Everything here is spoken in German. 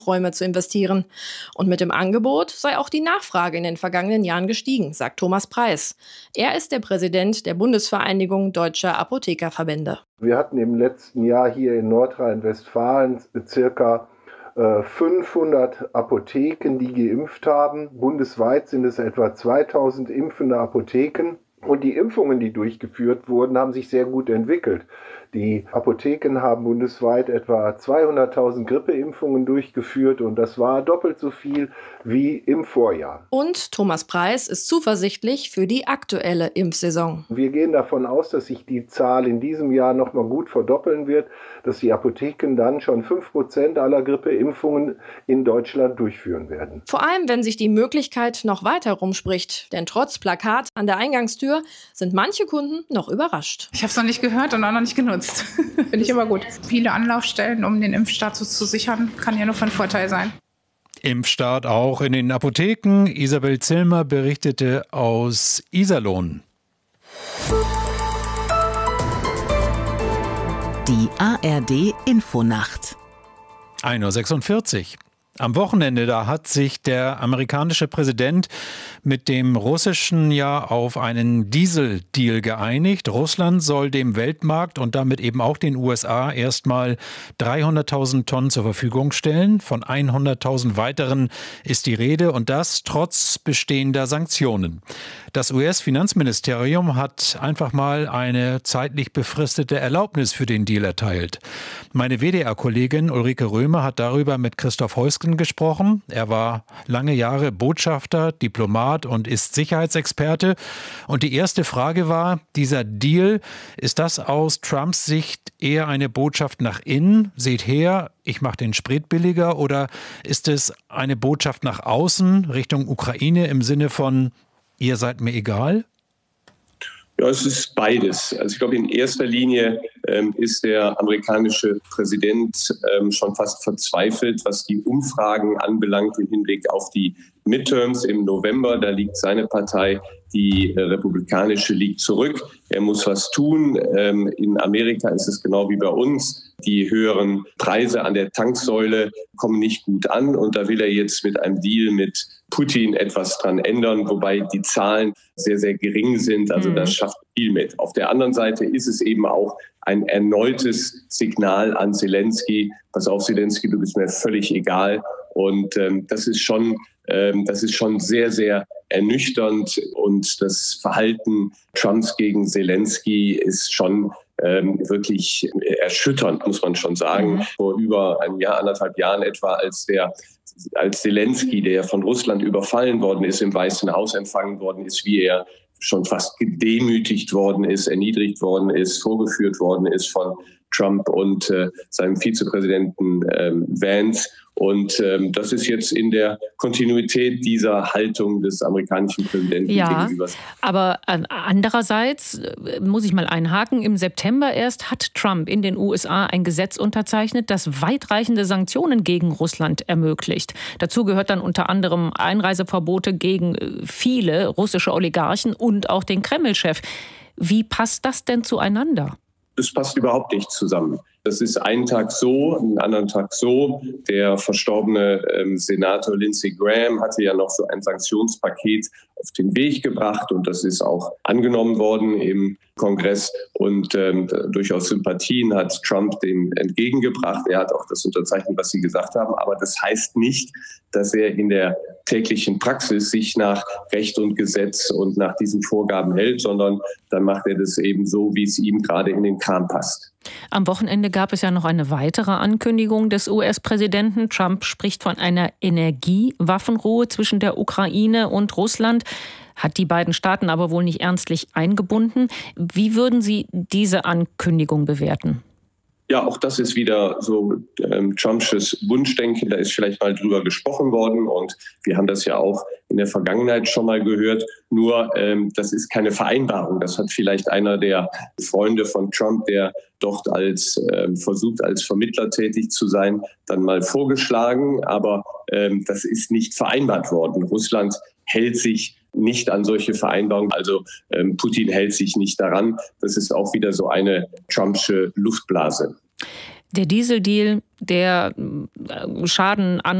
Räume zu investieren. Und mit dem Angebot sei auch die Nachfrage in den vergangenen Jahren gestiegen, sagt Thomas Preis. Er ist der Präsident der Bundesvereinigung Deutscher Apothekerverbände. Wir hatten im letzten Jahr hier in Nordrhein-Westfalen circa 500 Apotheken, die geimpft haben. Bundesweit sind es etwa 2000 impfende Apotheken. Und die Impfungen, die durchgeführt wurden, haben sich sehr gut entwickelt. Die Apotheken haben bundesweit etwa 200.000 Grippeimpfungen durchgeführt und das war doppelt so viel wie im Vorjahr. Und Thomas Preis ist zuversichtlich für die aktuelle Impfsaison. Wir gehen davon aus, dass sich die Zahl in diesem Jahr noch mal gut verdoppeln wird, dass die Apotheken dann schon 5% aller Grippeimpfungen in Deutschland durchführen werden. Vor allem, wenn sich die Möglichkeit noch weiter rumspricht. Denn trotz Plakat an der Eingangstür sind manche Kunden noch überrascht. Ich habe es noch nicht gehört und auch noch nicht genutzt. Finde ich aber gut. Viele Anlaufstellen, um den Impfstatus zu sichern, kann ja nur von Vorteil sein. Impfstart auch in den Apotheken. Isabel Zillmer berichtete aus Iserlohn. Die ARD Infonacht. 1:46 Uhr. Am Wochenende, da hat sich der amerikanische Präsident mit dem russischen ja auf einen Dieseldeal geeinigt. Russland soll dem Weltmarkt und damit eben auch den USA erstmal 300.000 Tonnen zur Verfügung stellen. Von 100.000 weiteren ist die Rede und das trotz bestehender Sanktionen. Das US-Finanzministerium hat einfach mal eine zeitlich befristete Erlaubnis für den Deal erteilt. Meine WDR-Kollegin Ulrike Römer hat darüber mit Christoph Heusken gesprochen. Er war lange Jahre Botschafter, Diplomat und ist Sicherheitsexperte. Und die erste Frage war, dieser Deal, ist das aus Trumps Sicht eher eine Botschaft nach innen? Seht her, ich mache den Sprit billiger, oder ist es eine Botschaft nach außen Richtung Ukraine im Sinne von, ihr seid mir egal? Ja, es ist beides. Also ich glaube, in erster Linie ist der amerikanische Präsident schon fast verzweifelt, was die Umfragen anbelangt im Hinblick auf die Midterms im November. Da liegt seine Partei, die republikanische, liegt zurück. Er muss was tun. In Amerika ist es genau wie bei uns. Die höheren Preise an der Tanksäule kommen nicht gut an. Und da will er jetzt mit einem Deal mit Putin etwas dran ändern, wobei die Zahlen sehr, sehr gering sind. Also das schafft viel mit. Auf der anderen Seite ist es eben auch ein erneutes Signal an Zelensky. Pass auf, Zelensky, du bist mir völlig egal. Und das ist schon sehr, sehr ernüchternd. Und das Verhalten Trumps gegen Zelensky ist schon wirklich erschütternd, muss man schon sagen. Vor über einem Jahr, 1,5 Jahren etwa, als Zelensky, der von Russland überfallen worden ist, im Weißen Haus empfangen worden ist, wie er schon fast gedemütigt worden ist, erniedrigt worden ist, vorgeführt worden ist von Trump und seinem Vizepräsidenten Vance. Und das ist jetzt in der Kontinuität dieser Haltung des amerikanischen Präsidenten gegenüber. Aber andererseits muss ich mal einhaken, im September erst hat Trump in den USA ein Gesetz unterzeichnet, das weitreichende Sanktionen gegen Russland ermöglicht. Dazu gehört dann unter anderem Einreiseverbote gegen viele russische Oligarchen und auch den Kreml-Chef. Wie passt das denn zueinander? Das passt überhaupt nicht zusammen. Das ist einen Tag so, einen anderen Tag so. Der verstorbene Senator Lindsey Graham hatte ja noch so ein Sanktionspaket auf den Weg gebracht und das ist auch angenommen worden im Kongress und durchaus Sympathien hat Trump dem entgegengebracht. Er hat auch das unterzeichnet, was Sie gesagt haben, aber das heißt nicht, dass er in der täglichen Praxis sich nach Recht und Gesetz und nach diesen Vorgaben hält, sondern dann macht er das eben so, wie es ihm gerade in den Kram passt. Am Wochenende gab es ja noch eine weitere Ankündigung des US-Präsidenten. Trump spricht von einer Energiewaffenruhe zwischen der Ukraine und Russland, hat die beiden Staaten aber wohl nicht ernstlich eingebunden. Wie würden Sie diese Ankündigung bewerten? Ja, auch das ist wieder so Trumpsches Wunschdenken. Da ist vielleicht mal drüber gesprochen worden und wir haben das ja auch in der Vergangenheit schon mal gehört. Nur das ist keine Vereinbarung. Das hat vielleicht einer der Freunde von Trump, der dort versucht, als Vermittler tätig zu sein, dann mal vorgeschlagen. Aber das ist nicht vereinbart worden. Russland hält sich nicht an solche Vereinbarungen. Also Putin hält sich nicht daran. Das ist auch wieder so eine Trumpsche Luftblase. Der Dieseldeal, der Schaden an